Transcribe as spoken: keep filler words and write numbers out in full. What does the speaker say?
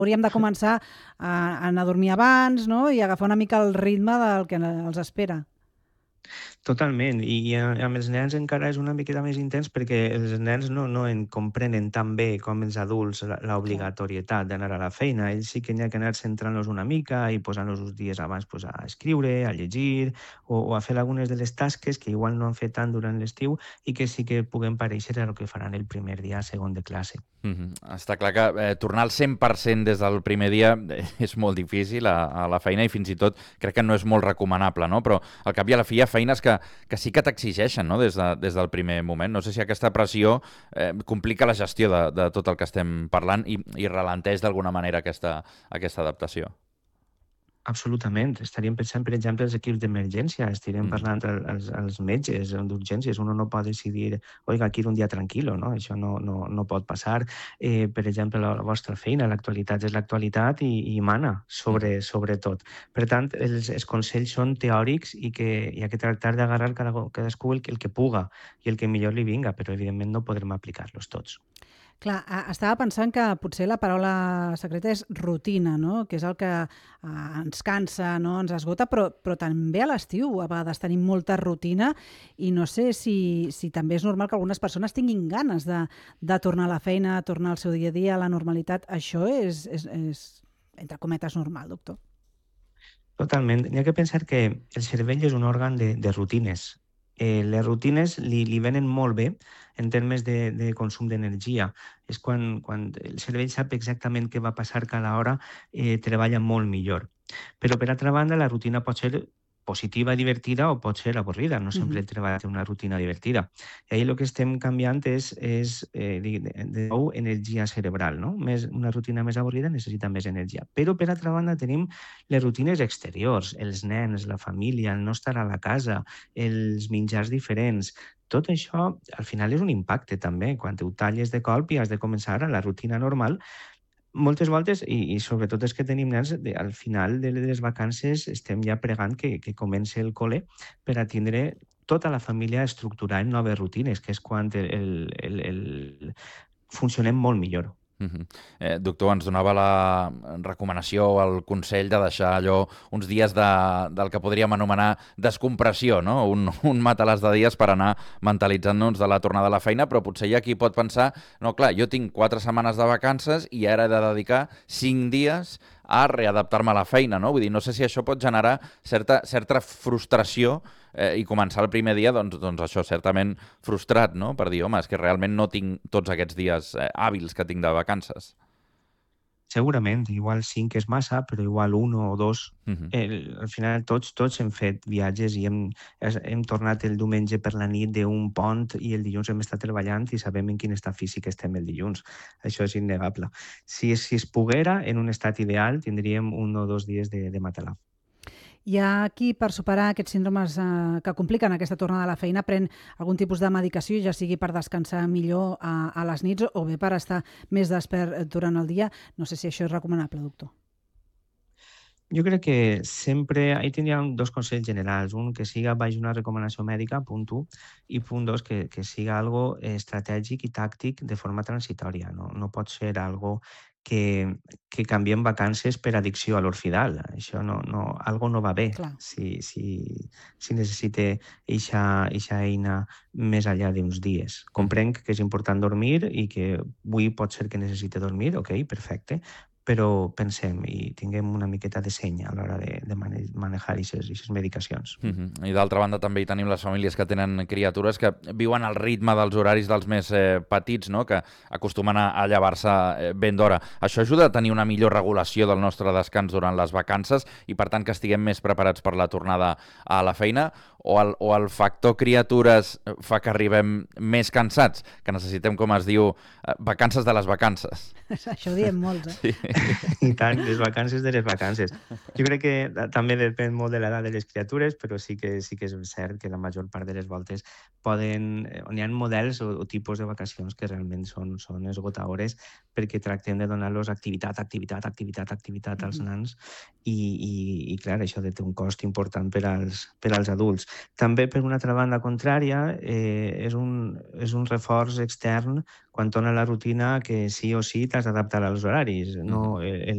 hauríem de començar a anar a dormir abans, no?, i agafar una mica el ritme del que els espera. Totalment, i amb els nens encara és una miqueta més intens perquè els nens no no en comprenen tan bé com els adults Clar. l'obligatorietat d'anar a la feina. Ells sí que n'hi ha que anar centrant-los una mica i posant-los uns dies abans pues, a escriure, a llegir o, o a fer algunes de les tasques que igual no han fet tant durant l'estiu i que sí que puguen parèixer a el que faran el primer dia a segon de classe. Mm -hmm. Està clar que eh, tornar al cent per cent des del primer dia eh, és molt difícil a, a la feina i fins i tot crec que no és molt recomanable, no? Però al cap i a la fi hi ha feines que, que sí que t'exigeixen, no?, des, de, des del primer moment. No sé si aquesta pressió eh, complica la gestió de, de tot el que estem parlant i, i ralenteix d'alguna manera aquesta, aquesta adaptació. Absolutament. Estaríem pensant, per exemple, els equips d'emergència, estaríem Mm. parlant als, als metges d'urgències. Uno no pot decidir, oiga, quiero un dia tranquil·lo, no? Això no, no, no pot passar. Eh, per exemple, la, la vostra feina, l'actualitat és l'actualitat i, i mana sobre, Mm. sobre tot. Per tant, els, els consells són teòrics i que hi ha que tractar d'agarrar cada, cadascú el, el que puga i el que millor li vinga, però evidentment no podrem aplicar-los tots. Clar, estava pensant que potser la paraula secreta és rutina, no?, que és el que eh, ens cansa, no?, ens esgota, però, però també a l'estiu a vegades tenim molta rutina i no sé si, si també és normal que algunes persones tinguin ganes de, de tornar a la feina, a tornar al seu dia a dia, a la normalitat. Això és, és, és entre cometes, normal, doctor? Totalment. N'hi ha que pensar que el cervell és un òrgan de, de rutines. Eh, les rutines li, li venen molt bé en termes de, de consum d'energia. És quan, quan el cervell sap exactament què va passar cada hora, eh, treballa molt millor. Però, per altra banda, la rutina pot ser positiva, divertida o pot ser avorrida. No sempre Mhm. el treball té una rutina divertida. I ahir el que estem canviant és, és eh, de, de nou energia cerebral. No? Més, una rutina més avorrida necessita més energia. Però, per altra banda, tenim les rutines exteriors, els nens, la família, el no estar a la casa, els menjars diferents. Tot això, al final, és un impacte també. Quan ho talles de colp i has de començar a la rutina normal, moltes voltes, i, i sobretot és que tenim nens, de, al final de les vacances estem ja pregant que, que comenci el col·le per a tindre tota la família a estructurar en noves rutines, que és quan el, el, el, el... funcionem molt millor. Uh -huh. eh, doctor, ens donava la recomanació o el consell de deixar allò uns dies de, del que podríem anomenar descompressió, no? Un, un matalàs de dies per anar mentalitzant-nos de la tornada a la feina, però potser hi ha qui pot pensar, no, clar, jo tinc quatre setmanes de vacances i ara he de dedicar cinc dies a readaptar-me a la feina, no? Vull dir, no sé si això pot generar certa, certa frustració eh, i començar el primer dia, doncs, doncs això, certament frustrat, no?, per dir, home, és que realment no tinc tots aquests dies eh, hàbils que tinc de vacances. Segurament, igual cinc és massa, però igual un o dos. Uh -huh. El, al final tots tots hem fet viatges i hem, hem tornat el diumenge per la nit d'un pont i el dilluns hem estat treballant i sabem en quin estat físic estem el dilluns. Això és innegable. Si, si es poguera, en un estat ideal, tindríem un o dos dies de, de matalà. Hi ha qui, per superar aquests síndromes eh, que compliquen aquesta tornada a la feina, pren algun tipus de medicació, ja sigui per descansar millor a, a les nits o bé per estar més despert durant el dia. No sé si això és recomanable, doctor. Jo crec que sempre, ahí tindríem dos consells generals. Un, que siga baix una recomanació mèdica, punt un, i punt dos, que, que siga algo estratègic i tàctic de forma transitòria. No, no pot ser algo que, que canviem vacances per addicció a l'orfidal. Això no, no, algo no va bé Clar. si, si, si necessite eixa eina més enllà d'uns dies. Comprenc que és important dormir i que avui pot ser que necessite dormir, ok, perfecte, però pensem i tinguem una miqueta de seny a l'hora de, de manejar aquestes medicacions. Uh -huh. I d'altra banda també hi tenim les famílies que tenen criatures que viuen al ritme dels horaris dels més eh, petits, no?, que acostumen a, a llevar-se eh, ben d'hora. Això ajuda a tenir una millor regulació del nostre descans durant les vacances i per tant que estiguem més preparats per la tornada a la feina, o el, o el factor criatures fa que arribem més cansats, que necessitem, com es diu, eh, vacances de les vacances. Això ho diem molts, eh? Sí. I tant, les vacances de les vacances. Jo crec que també depèn molt de l'edat de les criatures, però sí que sí que és cert que la major part de les voltes poden... On hi ha models o, o tipus de vacacions que realment són, són esgotadores perquè tractem de donar-los activitat, activitat, activitat, activitat als nans i, i, i clar, això té un cost important per als, per als adults. També, per una altra banda contrària, eh, és, un, és un reforç extern quan torna a la rutina que sí o sí t'has d'adaptar als horaris. No, el,